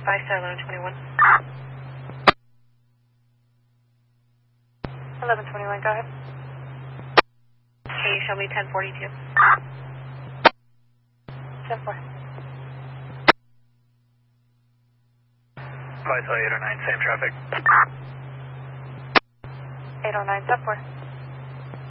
5-star 1121. 1121, go ahead. Okay, show me 1042. 10-4. 5-809, same traffic. 809, 10-4.